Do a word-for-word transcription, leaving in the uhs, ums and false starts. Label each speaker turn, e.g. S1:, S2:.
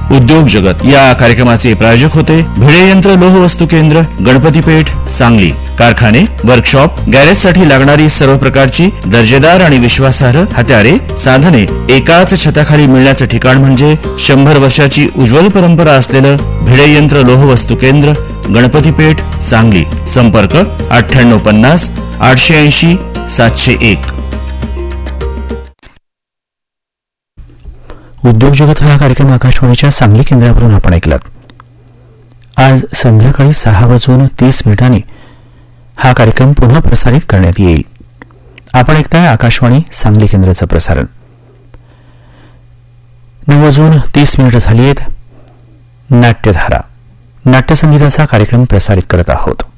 S1: उद्योग जगत या कार्यक्रमाचे प्रायोजक होते भिडे यंत्र लोह वस्तू केंद्र, गणपती पेठ, सांगली. कारखाने, वर्कशॉप, गॅरेजसाठी लागणारी सर्व प्रकारची दर्जेदार आणि विश्वासार्ह हत्यारे, साधने एकाच छताखाली मिळण्याचं ठिकाण म्हणजे शंभर वर्षाची उज्ज्वल परंपरा असलेलं भिडे यंत्र लोह वस्तू केंद्र, गणपती पेठ, सांगली. संपर्क अठ्ठ्याण्णव पन्नास आठशे ऐंशी सातशे एक.
S2: उद्योग जगत हा कार्यक्रम आकाशवाणीच्या सांगली केंद्रावरून आपण ऐकलात. आज संध्याकाळी सहा वाजून तीस मिनिटांनी हा कार्यक्रम पुन्हा प्रसारित करण्यात येईल. आपण ऐकताय आकाशवाणी सांगली केंद्राचं प्रसारण. नऊ वाजून तीस मिनिटं झाली आहेत. नाट्यधारा नाट्यसंगीताचा कार्यक्रम प्रसारित करत आहोत.